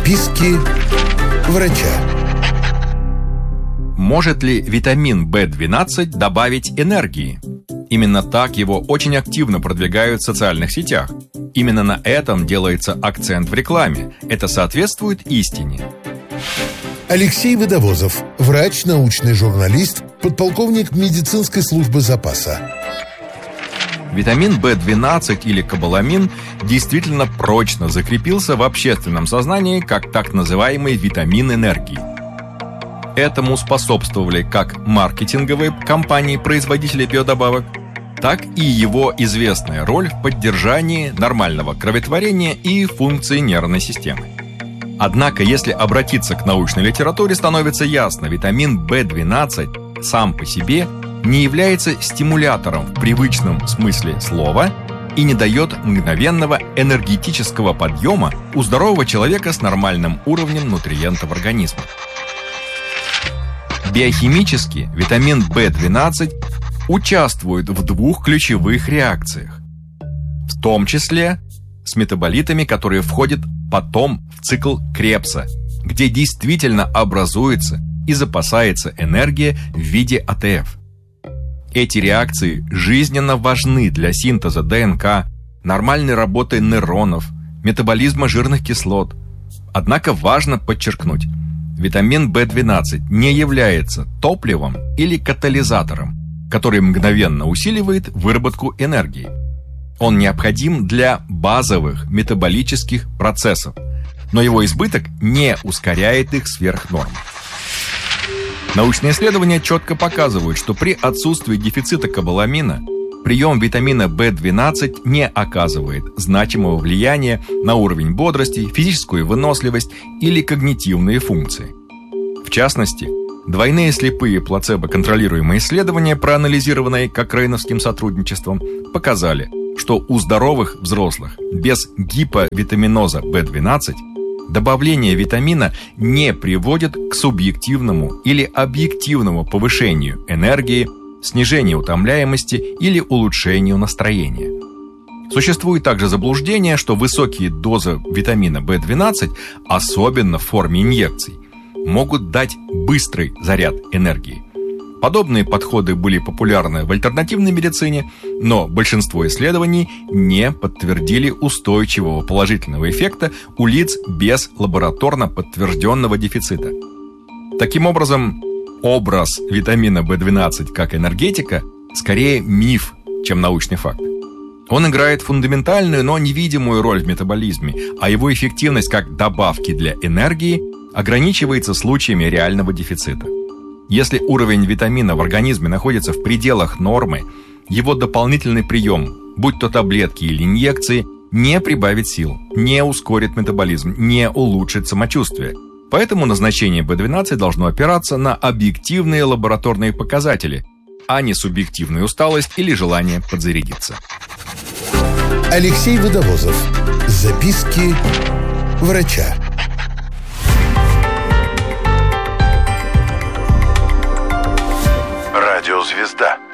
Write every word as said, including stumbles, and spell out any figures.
Записки врача. Может ли витамин бэ двенадцать добавить энергии? Именно так его очень активно продвигают в социальных сетях. Именно на этом делается акцент в рекламе. Это соответствует истине. Алексей Водовозов, врач, научный журналист, подполковник медицинской службы запаса. Витамин бэ двенадцать или кобаламин действительно прочно закрепился в общественном сознании как так называемый витамин энергии. Этому способствовали как маркетинговые компании-производители биодобавок, так и его известная роль в поддержании нормального кроветворения и функции нервной системы. Однако, если обратиться к научной литературе, становится ясно, витамин бэ двенадцать сам по себе не является стимулятором в привычном смысле слова и не дает мгновенного энергетического подъема у здорового человека с нормальным уровнем нутриентов организма. Биохимически витамин бэ двенадцать участвует в двух ключевых реакциях, в том числе с метаболитами, которые входят потом в цикл Кребса, где действительно образуется и запасается энергия в виде а тэ эф. Эти реакции жизненно важны для синтеза дэ эн ка, нормальной работы нейронов, метаболизма жирных кислот. Однако важно подчеркнуть, витамин бэ двенадцать не является топливом или катализатором, который мгновенно усиливает выработку энергии. Он необходим для базовых метаболических процессов, но его избыток не ускоряет их сверх нормы. Научные исследования четко показывают, что при отсутствии дефицита кобаламина прием витамина бэ двенадцать не оказывает значимого влияния на уровень бодрости, физическую выносливость или когнитивные функции. В частности, двойные слепые плацебо-контролируемые исследования, проанализированные Кокрейновским сотрудничеством, показали, что у здоровых взрослых без гиповитаминоза бэ двенадцать добавление витамина не приводит к субъективному или объективному повышению энергии, снижению утомляемости или улучшению настроения. Существует также заблуждение, что высокие дозы витамина бэ двенадцать, особенно в форме инъекций, могут дать быстрый заряд энергии. Подобные подходы были популярны в альтернативной медицине, но большинство исследований не подтвердили устойчивого положительного эффекта у лиц без лабораторно подтвержденного дефицита. Таким образом, образ витамина бэ двенадцать как энергетика скорее миф, чем научный факт. Он играет фундаментальную, но невидимую роль в метаболизме, а его эффективность как добавки для энергии ограничивается случаями реального дефицита. Если уровень витамина в организме находится в пределах нормы, его дополнительный прием, будь то таблетки или инъекции, не прибавит сил, не ускорит метаболизм, не улучшит самочувствие. Поэтому назначение бэ двенадцать должно опираться на объективные лабораторные показатели, а не субъективную усталость или желание подзарядиться. Алексей Водовозов. Записки врача. Радиозвезда.